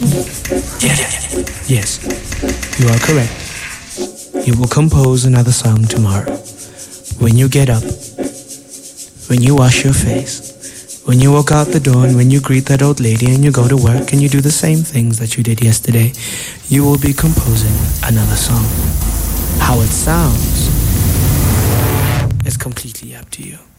Yes, you are correct. You will compose another song tomorrow. When you get up, when you wash your face, when you walk out the door, and when you greet that old lady and you go to work and you do the same things that you did yesterday, you will be composing another song. How it sounds is completely up to you.